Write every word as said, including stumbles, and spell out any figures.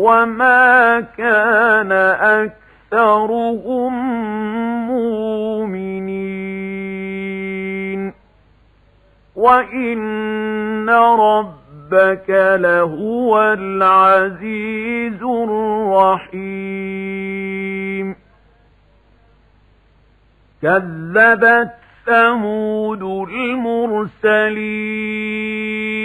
وما كان أكثرهم مؤمنين وإن ربك لهو العزيز الرحيم كذبت ثمود المرسلين